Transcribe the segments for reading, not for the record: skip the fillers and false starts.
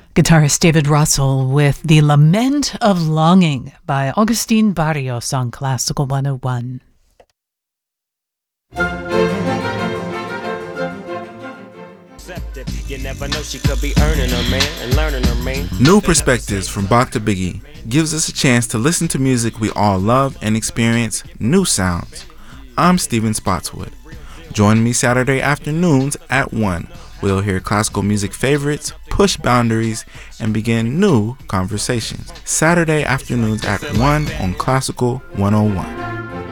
Guitarist David Russell with The Lament of Longing by Agustin Barrios on Classical 101. You never know, she could be earning her man and learning her man. New Perspectives from Bach to Biggie gives us a chance to listen to music we all love and experience new sounds. I'm Steven Spotswood. Join me Saturday afternoons at 1. We'll hear classical music favorites, push boundaries, and begin new conversations. Saturday afternoons at 1 on Classical 101.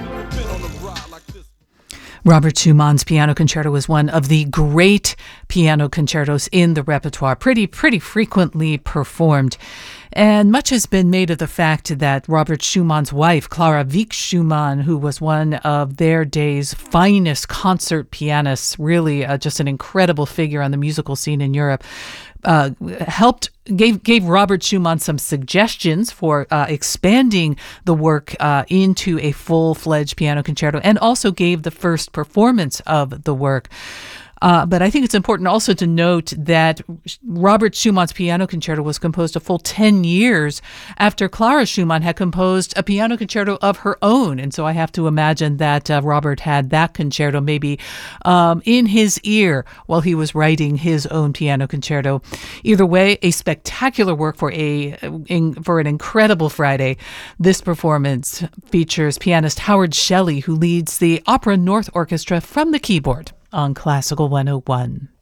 Robert Schumann's Piano Concerto is one of the great piano concertos in the repertoire, pretty frequently performed. And much has been made of the fact that Robert Schumann's wife, Clara Wieck Schumann, who was one of their day's finest concert pianists, really just an incredible figure on the musical scene in Europe, gave Robert Schumann some suggestions for expanding the work into a full-fledged piano concerto, and also gave the first performance of the work. But I think it's important also to note that Robert Schumann's Piano Concerto was composed a full 10 years after Clara Schumann had composed a piano concerto of her own. And so I have to imagine that Robert had that concerto maybe in his ear while he was writing his own piano concerto. Either way, a spectacular work for an incredible Friday. This performance features pianist Howard Shelley, who leads the Opera North Orchestra from the keyboard on Classical 101.